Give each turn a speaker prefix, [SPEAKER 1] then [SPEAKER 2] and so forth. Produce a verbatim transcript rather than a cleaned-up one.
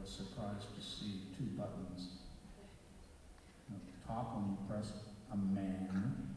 [SPEAKER 1] was surprised to see two buttons. At the top, when you press a man,